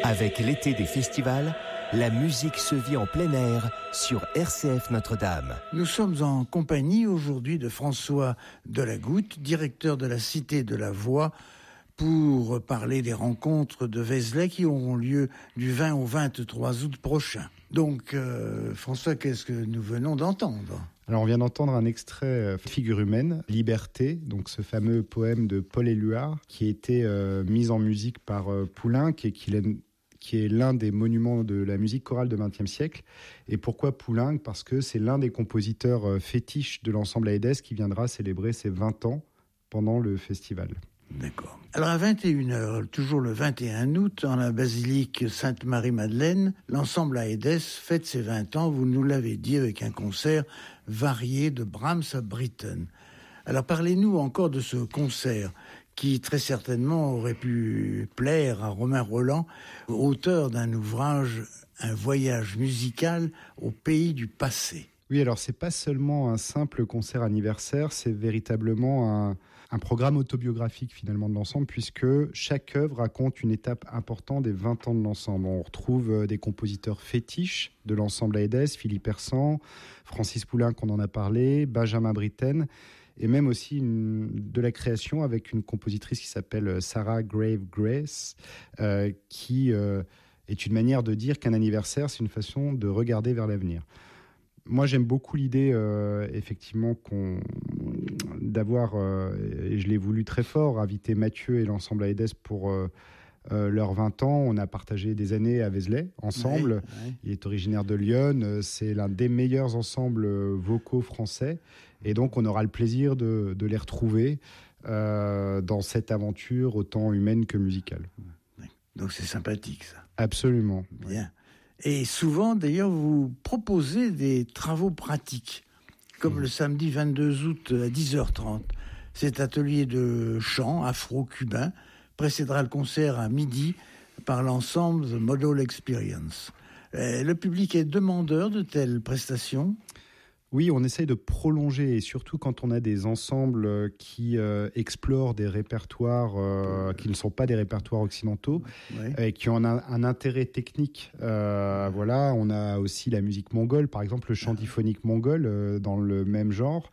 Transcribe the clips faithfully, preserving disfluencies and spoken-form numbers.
Avec l'été des festivals, la musique se vit en plein air sur R C F Notre-Dame. Nous sommes en compagnie aujourd'hui de François Delagoutte, directeur de la Cité de la Voix, pour parler des rencontres de Vézelay qui auront lieu du vingt au vingt-trois août prochain. Donc, euh, François, qu'est-ce que nous venons d'entendre ? Alors, on vient d'entendre un extrait Figure humaine, Liberté, donc ce fameux poème de Paul Éluard, qui a été euh, mis en musique par euh, Poulenc et qui, qui est l'un des monuments de la musique chorale du vingtième siècle. Et pourquoi Poulenc ? Parce que c'est l'un des compositeurs euh, fétiches de l'ensemble Aedes qui viendra célébrer ses vingt ans pendant le festival. D'accord. Alors à vingt et une heures, toujours le vingt et un août, en la basilique Sainte-Marie-Madeleine, l'ensemble Aedes fête ses vingt ans, vous nous l'avez dit, avec un concert varié de Brahms à Britten. Alors parlez-nous encore de ce concert qui très certainement aurait pu plaire à Romain Rolland, auteur d'un ouvrage, un voyage musical au pays du passé. Oui, alors c'est pas seulement un simple concert anniversaire, c'est véritablement un, un programme autobiographique finalement de l'ensemble, puisque chaque œuvre raconte une étape importante des vingt ans de l'ensemble. On retrouve des compositeurs fétiches de l'ensemble Aedes, Philippe Hersan, Francis Poulenc, on en a parlé, Benjamin Britten, et même aussi une, de la création avec une compositrice qui s'appelle Sarah Grave Grace, euh, qui euh, est une manière de dire qu'un anniversaire, c'est une façon de regarder vers l'avenir. Moi, j'aime beaucoup l'idée, euh, effectivement, qu'on, d'avoir, euh, et je l'ai voulu très fort, inviter Mathieu et l'ensemble Aedes pour euh, euh, leurs vingt ans. On a partagé des années à Vézelay, ensemble. Ouais, ouais. Il est originaire de Lyon. C'est l'un des meilleurs ensembles vocaux français. Et donc, on aura le plaisir de, de les retrouver euh, dans cette aventure autant humaine que musicale. Ouais. Donc, c'est sympathique, ça. Absolument. Bien. Ouais. Et souvent, d'ailleurs, vous proposez des travaux pratiques, comme mmh. le samedi vingt-deux août à dix heures trente. Cet atelier de chant afro-cubain précédera le concert à midi par l'ensemble The Model Experience. Le public est demandeur de telles prestations ? Oui, on essaye de prolonger, et surtout quand on a des ensembles qui euh, explorent des répertoires euh, qui ne sont pas des répertoires occidentaux, ouais. et qui ont un, un intérêt technique. Euh, voilà, on a aussi la musique mongole, par exemple le chant diphonique mongol euh, dans le même genre,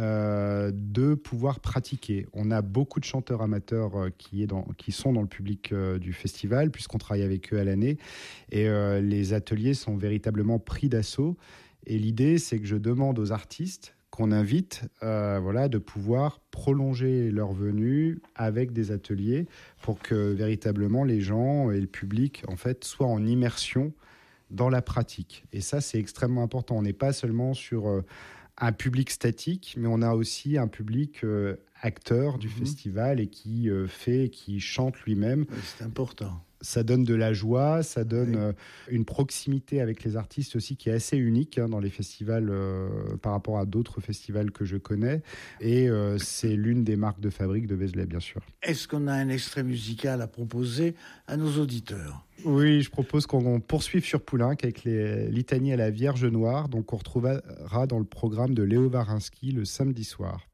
euh, de pouvoir pratiquer. On a beaucoup de chanteurs amateurs euh, qui, est dans, qui sont dans le public euh, du festival, puisqu'on travaille avec eux à l'année, et euh, les ateliers sont véritablement pris d'assaut. Et l'idée, c'est que je demande aux artistes qu'on invite euh, voilà, de pouvoir prolonger leur venue avec des ateliers pour que véritablement les gens et le public en fait, soient en immersion dans la pratique. Et ça, c'est extrêmement important. On n'est pas seulement sur euh, un public statique, mais on a aussi un public euh, acteur du mmh. festival et qui euh, fait, qui chante lui-même. Oui, c'est important. Ça donne de la joie, ça donne oui. euh, une proximité avec les artistes aussi qui est assez unique hein, dans les festivals euh, par rapport à d'autres festivals que je connais. Et euh, c'est l'une des marques de fabrique de Vézelay, bien sûr. Est-ce qu'on a un extrait musical à proposer à nos auditeurs ? Oui, je propose qu'on poursuive sur Poulenc avec les litanies à la Vierge Noire. Donc on retrouvera dans le programme de Léo Varinsky le samedi soir.